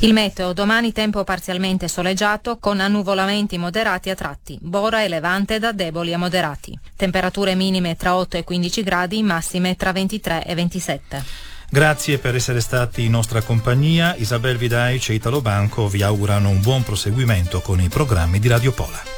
Il meteo: domani tempo parzialmente soleggiato con annuvolamenti moderati a tratti, Bora e Levante da deboli a moderati. Temperature minime tra 8 e 15 gradi, massime tra 23 e 27. Grazie per essere stati in nostra compagnia. Isabel Vidaic e Italo Banco vi augurano un buon proseguimento con i programmi di Radio Pola.